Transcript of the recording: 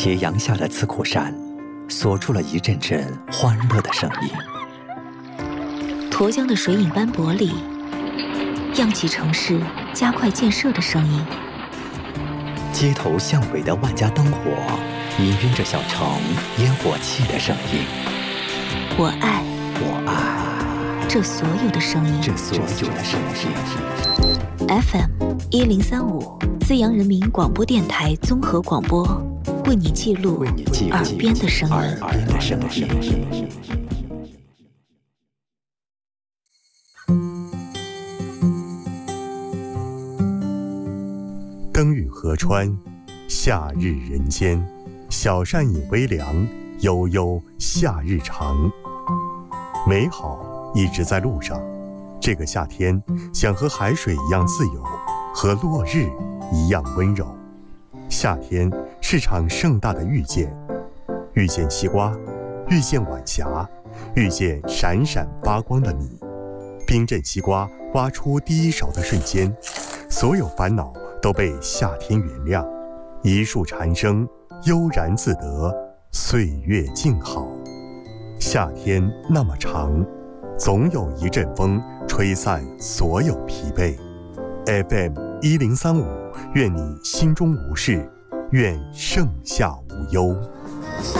斜阳下的刺库山，锁住了一阵阵欢乐的声音。 沱江的水影斑驳里，漾起城市加快建设的声音。 街头巷尾的万家灯火，氤氲着小城烟火气的声音。 我爱这所有的声音。FM1035资阳人民广播电台综合广播，为你记录耳边的声音。 灯雨河川，夏日人间，小扇饮微凉，悠悠夏日长。美好一直在路上，这个夏天想和海水一样自由，和落日一样温柔。夏天是场盛大的遇见，遇见西瓜，遇见晚霞，遇见闪闪发光的你。冰镇西瓜挖出第一勺的瞬间，所有烦恼都被夏天原谅，一树蝉声悠然自得，岁月静好。夏天那么长，总有一阵风吹散所有疲惫。FM1035，愿你心中无事，愿盛夏无忧。